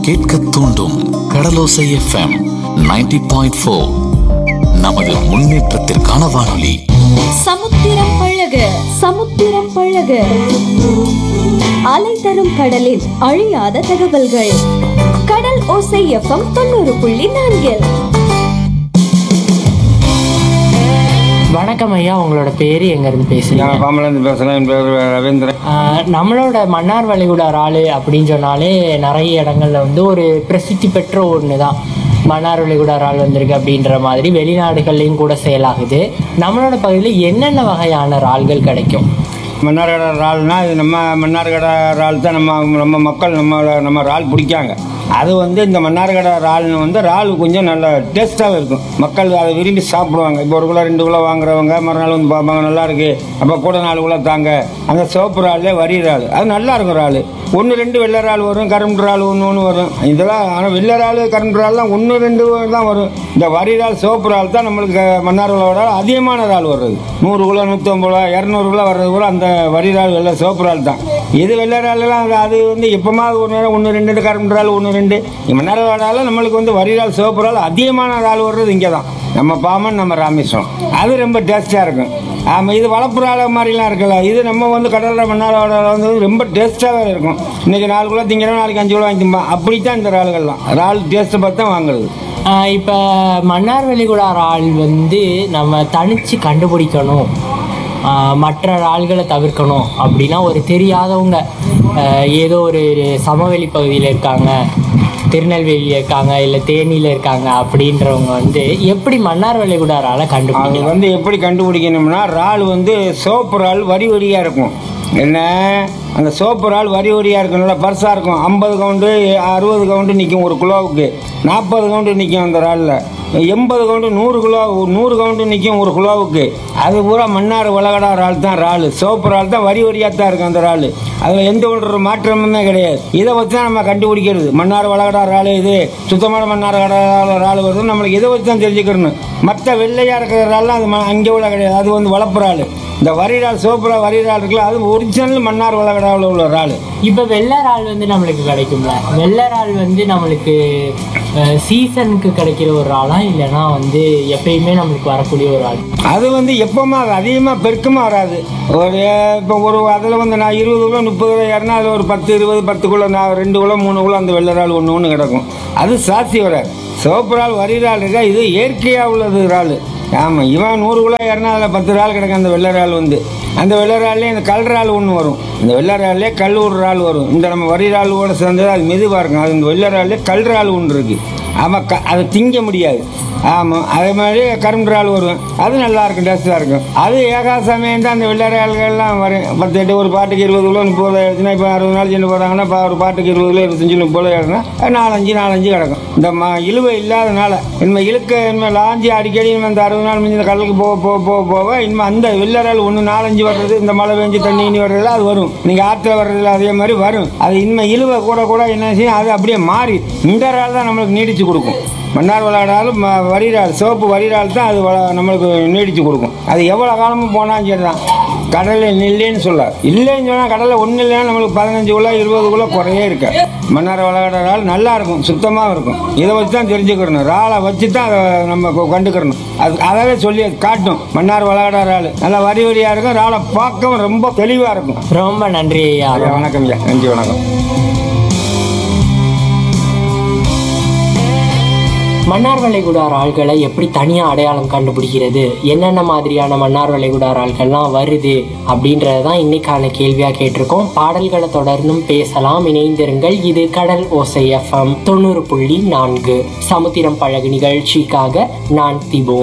கேட்க தூண்டும் கடலோசை எஃப்எம் 90.4. நமது முன்னேற்றத்திற்கான வானொலி. சமுத்திரம் பழக சமுத்திரம் பழக அலை தரும் கடலில் அழியாத தகவல்கள். கடல் ஓசை எஃப்எம் 90.4. வணக்கம் ஐயா, உங்களோட பேரு எங்க இருந்து பேசுறீங்க? நான் பாம்பலேருந்து பேசுகிறேன். என் பேர் ரவீந்திரன். நம்மளோட மன்னார் வளைகுடா இறால் அப்படின்னு சொன்னாலே நிறைய இடங்கள்ல வந்து ஒரு பிரசித்தி பெற்ற ஒன்று தான். மன்னார் வளைகுடா இறால் வந்திருக்கு அப்படின்ற மாதிரி வெளிநாடுகள்லையும் கூட செயலாகுது. நம்மளோட பகுதியில் என்னென்ன வகையான இறால்கள் கிடைக்கும்? மன்னார்கடை இறால்னா இது நம்ம மன்னார்கடை இறால் தான் நம்ம மக்கள் நம்ம இறால் பிடிக்காங்க. அது வந்து இந்த மன்னார்கடை இறால்னு வந்து இறால் கொஞ்சம் நல்ல டேஸ்ட்டாகவும் இருக்கும். மக்கள் அதை விரும்பி சாப்பிடுவாங்க. இப்போ 1 கிலோ 2 கிலோ வாங்குறவங்க மறுநாள் வந்து பார்ப்பாங்க, நல்லா இருக்கு, அப்போ கூட 4 கிலோ தாங்க. அந்த சிவப்பு இறாலே வரி இறால் அது நல்லா இருக்கும். இறால் 1-2 வெள்ளை இறால் வரும், கரும்பு இறால் ஒன்று வரும். இதெல்லாம் ஆனால் வெள்ளை இறால் கரும்பு இறால்லாம் 1-2 தான் வரும். இந்த வரி இறால் சிவப்பு இறால் தான் நம்மளுக்கு மன்னார்கடோட அதிகமான இறால் வர்றது. 100 கிலோ 150 கிலோ 200 கிலோ வர்றது கூட அந்த வரி இறால் வெள்ளை சிவப்பு இறால் தான். இது வெள்ளை இறால்லாம் அது வந்து எப்போமாவது ஒரு நேரம் 1-2 கரும்பு இறால் 1-2. மன்னார்கடால நம்மளுக்கு வந்து வரி இறால் சிவப்பு இறால் அதிகமான இறால் வர்றது இங்கே தான். நம்ம பாமன், நம்ம ராமேஸ்வரம், அது ரொம்ப டேஸ்ட்டாக இருக்கும். ஆமாம், இது வளர்ப்பு இறால் மாதிரிலாம் இருக்குல்ல, இது நம்ம வந்து கடலில் மன்னாரோட வந்து ரொம்ப டேஸ்ட்டாகவே இருக்கும். இன்றைக்கி 4 கிலோ திங்கிறோம், நாளைக்கு 5 கிலோ வாங்கிக்கும்பா. அப்படித்தான் இந்த இறால்கள்லாம் இறால் டேஸ்ட்டை பார்த்து தான் வாங்குறது. இப்போ மன்னார் வளைகுடா இறால் வந்து நம்ம தனிச்சு கண்டுபிடிக்கணும், மற்ற இறால்களை தவிர்க்கணும் அப்படின்னா ஒரு தெரியாதவங்க ஏதோ ஒரு சமவெளி பகுதியில் இருக்காங்க, திருநெல்வேலியில் இருக்காங்க, இல்லை தேனியில் இருக்காங்க அப்படின்றவங்க வந்து எப்படி மன்னார் வளைகுடா இறாலை கண்டுபிடிக்கணும்? அது வந்து எப்படி கண்டுபிடிக்கணும்னா, இறால் வந்து சிவப்பு இறால் வரி வரியாக இருக்கும். என்ன, அந்த சிவப்பு இறால் வரி வரியாக இருக்கும், நல்லா பர்ஸாக இருக்கும். 50 கவுண்டு 60 கவுண்டு நிற்கும் ஒரு கிலோவுக்கு. 40 கவுண்டு நிற்கும் அந்த இறாலில். 80 கவுண்டு 100 கவுண்டு நிற்கும் ஒரு கிலோவுக்கு. அது பூரா மன்னார் வளைகுடா இறால் தான். இறால் சிவப்பு இறால் தான் வரி வரியாக தான் இருக்கும் அந்த இறால். அதில் எந்த ஒரு மாற்றமுமே கிடையாது. இதை வச்சு தான் நம்ம கண்டுபிடிக்கிறது. மன்னார் வளைகுடா இறால் இது சுத்தமான மன்னார் இறால் வருது, நம்மளுக்கு இதை வச்சு தான் தெரிஞ்சுக்கணும். மற்ற வெள்ளையாக இருக்கிற இறால்லாம் அது அங்கே உள்ள கிடையாது, அது வந்து வளர்ப்பு இறால். இந்த வரி இறால் சிவப்பு வரி இறால் இருக்குல்ல, அது ஒரிஜினல் மன்னார் வளைகுடாவில் உள்ள இறால். இப்போ வெள்ளை இறால் வந்து நம்மளுக்கு கிடைக்கும்ல, வெள்ளை இறால் வந்து நம்மளுக்கு சீசனுக்கு கிடைக்கிற ஒரு இறாலா இல்லைன்னா வந்து எப்பயுமே நம்மளுக்கு வரக்கூடிய ஒரு ஆள்? அது வந்து எப்போமா அதிகமாக பெருக்கமாக வராது. இப்போ அதில் வந்து நான் 20 கிலோ 30 கிலோ ஏறினா அதில் ஒரு 10-20 10 கிலோ 2 கிலோ 3 கிலோ அந்த வெள்ளை இறால் ஒன்று கிடக்கும். அது சாட்சி வராது. சிவப்பு இறால் வரி இறால் இருக்கா, இது இயற்கையாக உள்ளது இறால். ஆமாம், இவன் 100 கிலோ ஏறினா அதில் 10 இறால் கிடக்கும். அந்த வெள்ளை இறால் வந்து அந்த வெள்ளை இறால்லே இந்த கல் இறால் ஒன்று வரும். இந்த வெள்ளை இறால்லே கல்லூர் இறால் வரும். இந்த நம்ம வரி இறாலோட சேர்ந்தது அது மெதுவாக இருக்கும். அது இந்த வெள்ளை இறால்லே கல் இறால் ஒன்று இருக்குது. ஆமாம், அதை திங்க முடியாது. ஆமாம், அதே மாதிரி கரும்பு இறால் வரும், அது நல்லா இருக்கும், டேஸ்ட்டாக இருக்கும். அது ஏகாசமயம் தான் அந்த வெள்ளை இறால்கள்லாம் வரும். 10 ஒரு பாட்டுக்கு 20 கிலோ 30 கிலோ எடுத்துனா, இப்போ 60 நாள் சென்று போகிறாங்கன்னா இப்போ ஒரு பாட்டுக்கு 20 கிலோ 25 30 கிலோ எடுத்துனா 4-5 கிடக்கும். இந்த இழுவை இல்லாதனால இனிமேல் இழுக்க இனிமேல் லாஞ்சி அடிக்கடி இனிமேல் இந்த 60 நாள் முடிஞ்ச கடலுக்கு போக இனிமேல் அந்த வெள்ளை இறால் 1-4-5 வர்றது, இந்த மழை பெஞ்சு தண்ணி வர்றதுல அது வரும். நீங்கள் ஆற்றுல வர்றதுல அதே மாதிரி வரும். அது இனிமேல் இழுவை கூட என்ன செய்யும், அது அப்படியே மாறி இந்த இறால் தான் நம்மளுக்கு நீடிச்சு கொடுக்கும். மன்னார் வளைகுடாலும் வரி இறால் சிவப்பு வரி இறால் தான் அது நம்மளுக்கு நீடிச்சு கொடுக்கும். அது எவ்வளோ காலமும் போனாலும் சரி தான். கடலில் இல்லைன்னு சொல்ல, இல்லைன்னு சொன்னால் கடலில் ஒன்றும் இல்லைன்னா நம்மளுக்கு 15 கிலோ 20 கிலோ குறையே இருக்கு. மன்னார் வளைகுடா இறால் நல்லா இருக்கும், சுத்தமாக இருக்கும். இதை வச்சு தான் தெரிஞ்சுக்கிறணும். இறாலை வச்சு தான் அதை நம்ம கண்டுக்கிறணும். அதாவே சொல்லி காட்டும். மன்னார் வளைகுடா இறால் நல்லா வரி வரியாக இருக்கும், இறாலை பார்க்கவும் ரொம்ப தெளிவாக இருக்கும். ரொம்ப நன்றி ஐயா. வணக்கம் ஐயா, நன்றி, வணக்கம். மன்னார் வளைகுடா இறால்களை எப்படி தனியாக அடையாளம் கண்டுபிடிக்கிறது, என்னென்ன மாதிரியான மன்னார் வளைகுடா இறால்கள்லாம் வருது அப்படின்றதான் இன்னைக்கான கேள்வியாக கேட்டிருக்கோம். பாடல்களை தொடர்ந்தும் பேசலாம், இணைந்திருங்கள். இது கடல் ஓசை எஃப்எம் 90.4 சமுத்திரம் பழகு நிகழ்ச்சிக்காக நான் திபோ.